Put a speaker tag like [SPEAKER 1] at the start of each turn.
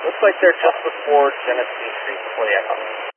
[SPEAKER 1] Looks like they're just before Genesee Street, before the Echo.